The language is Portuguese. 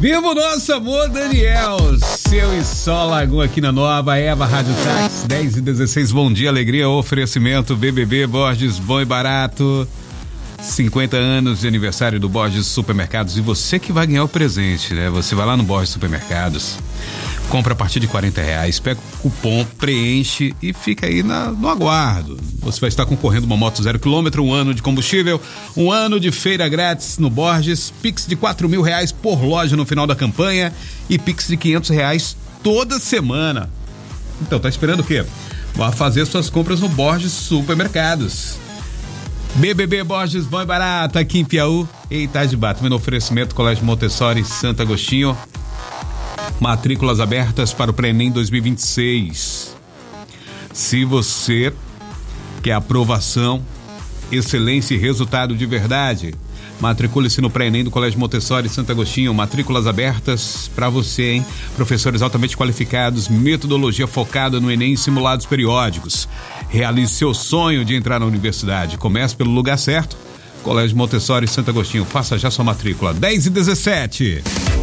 Viva o nosso amor, Daniel! Seu e só Lagoa aqui na Nova Eva Rádio Táxi, 10h16. Bom dia, alegria, oferecimento BBB Borges, bom e barato. 50 anos de aniversário do Borges Supermercados, e você que vai ganhar o presente, né? Você vai lá no Borges Supermercados, compra a partir de R$40, pega o cupom, preenche e fica aí no aguardo. Você vai estar concorrendo uma moto 0 km, um ano de combustível, um ano de feira grátis no Borges, Pix de R$4.000 por loja no final da campanha e Pix de R$500 toda semana. Então, tá esperando o quê? Vá fazer suas compras no Borges Supermercados. BBB Borges, bom e barato, aqui em Piauí e Itajubá. Também no oferecimento Colégio Montessori Santo Agostinho. Matrículas abertas para o Pré-ENEM 2026. Se você quer aprovação, excelência e resultado de verdade, matricule-se no Pré-ENEM do Colégio Montessori Santo Agostinho. Matrículas abertas para você, hein? Professores altamente qualificados, metodologia focada no ENEM e simulados periódicos. Realize seu sonho de entrar na universidade. Comece pelo lugar certo. Colégio Montessori Santo Agostinho. Faça já sua matrícula. 10h17.